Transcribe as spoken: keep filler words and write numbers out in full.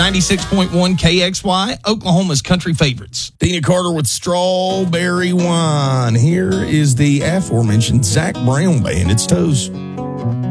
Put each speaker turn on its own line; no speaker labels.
ninety-six point one K X Y, Oklahoma's country favorites.
Tina Carter with Strawberry Wine. Here is the aforementioned Zach Brown Band. It's Toes.